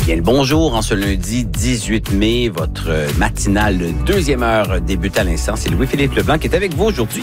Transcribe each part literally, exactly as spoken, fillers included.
Bien le bonjour en ce lundi dix-huit mai. Votre matinale deuxième heure débute à l'instant. C'est Louis-Philippe Leblanc qui est avec vous aujourd'hui.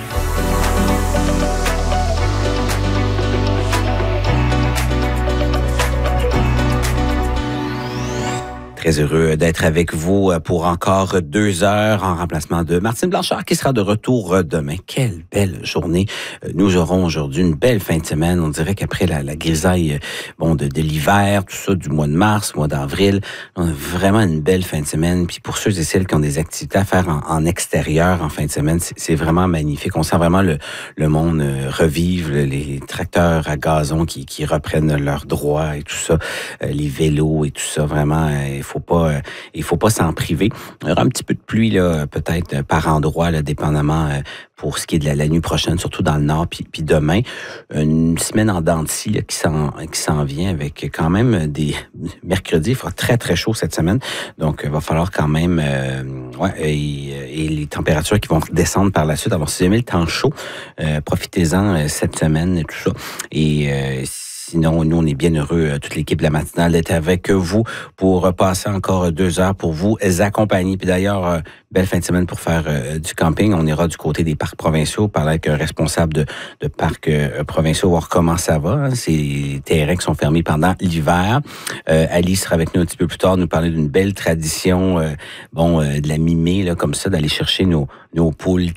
Très heureux d'être avec vous pour encore deux heures en remplacement de Martine Blanchard qui sera de retour demain. Quelle belle journée nous aurons aujourd'hui, une belle fin de semaine. On dirait qu'après la, la grisaille bon, de, de l'hiver, tout ça, du mois de mars, mois d'avril, on a vraiment une belle fin de semaine. Puis pour ceux et celles qui ont des activités à faire en, en extérieur en fin de semaine, c'est, c'est vraiment magnifique. On sent vraiment le, le monde revivre, les tracteurs à gazon qui, qui reprennent leurs droits et tout ça, les vélos et tout ça. Vraiment, il faut pas, euh, il faut pas s'en priver. Il y aura un petit peu de pluie là, peut-être par endroit, là, dépendamment euh, pour ce qui est de la, la nuit prochaine, surtout dans le nord, puis, puis demain. Une semaine en dents de scie là, qui s'en qui s'en vient avec quand même des mercredis. Il fera très très chaud cette semaine, donc il va falloir quand même euh, ouais et, et les températures qui vont descendre par la suite. Alors si vous aimez le temps chaud, euh, profitez-en euh, cette semaine et tout ça. Et euh, Sinon, nous, on est bien heureux, toute l'équipe de la matinale, d'être avec vous pour passer encore deux heures pour vous accompagner. Puis d'ailleurs, belle fin de semaine pour faire euh, du camping. On ira du côté des parcs provinciaux, parler avec un responsable de, de parcs euh, provinciaux, voir comment ça va. Hein. Ces terrains qui sont fermés pendant l'hiver. Euh, Alice sera avec nous un petit peu plus tard, nous parler d'une belle tradition, euh, bon, euh, de la mi-mai, là, comme ça, d'aller chercher nos, nos poules